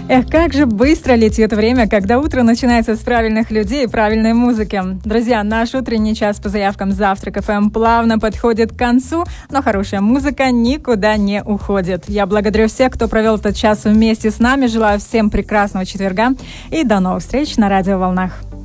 Эх, как же быстро летит время, когда утро начинается с правильных людей и правильной музыки. Друзья, наш утренний час по заявкам Завтрак ФМ плавно подходит к концу, но хорошая музыка никуда не уходит. Я благодарю всех, кто провел этот час вместе с нами. Желаю всем прекрасного четверга и до новых встреч на радиоволнах.